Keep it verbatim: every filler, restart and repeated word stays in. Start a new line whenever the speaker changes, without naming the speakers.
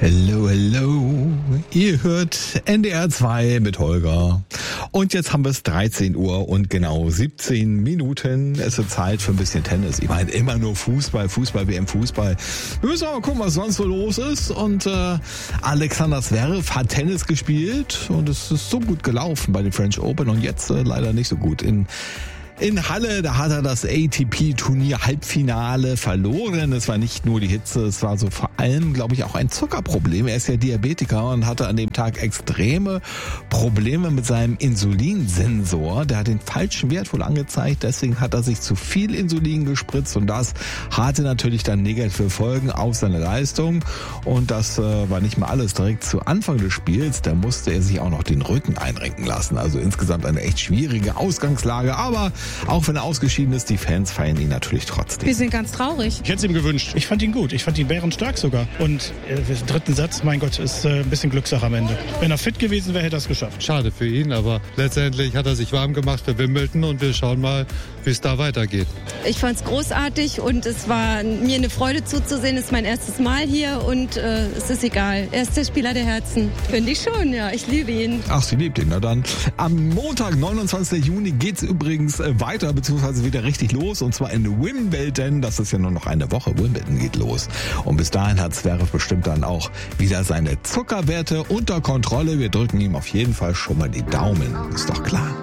Hello, hello. Ihr hört N D R zwei mit Holger. Und jetzt haben wir es dreizehn Uhr und genau siebzehn Minuten. Es wird Zeit für ein bisschen Tennis. Ich meine, immer nur Fußball, Fußball, W M, Fußball. Wir müssen aber gucken, was sonst so los ist. Und äh, Alexander Zverev hat Tennis gespielt und es ist so gut gelaufen bei den French Open und jetzt äh, leider nicht so gut. In In Halle, da hat er das A T P-Turnier-Halbfinale verloren. Es war nicht nur die Hitze, es war so vor allem, glaube ich, auch ein Zuckerproblem. Er ist ja Diabetiker und hatte an dem Tag extreme Probleme mit seinem Insulinsensor. Der hat den falschen Wert wohl angezeigt, deswegen hat er sich zu viel Insulin gespritzt und das hatte natürlich dann negative Folgen auf seine Leistung. Und das äh, war nicht mal alles. Direkt zu Anfang des Spiels, da musste er sich auch noch den Rücken einrenken lassen. Also insgesamt eine echt schwierige Ausgangslage, aber auch wenn er ausgeschieden ist, die Fans feiern ihn natürlich trotzdem.
Wir sind ganz traurig.
Ich hätte es ihm gewünscht. Ich fand ihn gut. Ich fand ihn bärenstark sogar. Und äh, den dritten Satz, mein Gott, ist äh, ein bisschen Glückssache am Ende. Wenn er fit gewesen wäre, hätte er es geschafft.
Schade für ihn, aber letztendlich hat er sich warm gemacht für Wimbledon und wir schauen mal, wie es da weitergeht.
Ich fand es großartig und es war mir eine Freude zuzusehen. Es ist mein erstes Mal hier und äh, es ist egal. Er ist der Spieler der Herzen. Finde ich schon, ja. Ich liebe ihn.
Ach, sie liebt ihn. Na dann. Am Montag, neunundzwanzigsten Juni, geht's übrigens weiter, beziehungsweise wieder richtig los, und zwar in Wimbledon. Das ist ja nur noch eine Woche. Wimbledon geht los. Und bis dahin hat Zverev bestimmt dann auch wieder seine Zuckerwerte unter Kontrolle. Wir drücken ihm auf jeden Fall schon mal die Daumen. Ist doch klar.